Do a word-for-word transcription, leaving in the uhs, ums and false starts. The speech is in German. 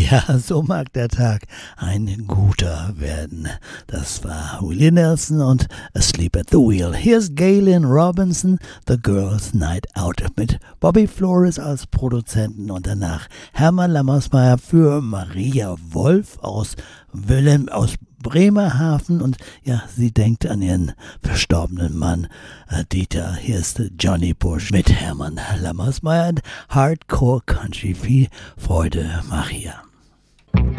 Ja, so mag der Tag ein guter werden. Das war Willie Nelson und Asleep at the Wheel. Hier ist Galen Robinson, The Girls Night Out mit Bobby Flores als Produzenten und danach Hermann Lammersmeyer für Maria Wolf aus Wilhelm aus Bremerhaven und ja, sie denkt an ihren verstorbenen Mann äh, Dieter. Hier ist Johnny Bush mit Hermann Lammersmeyer und Hardcore Country. Viel Freude, Maria.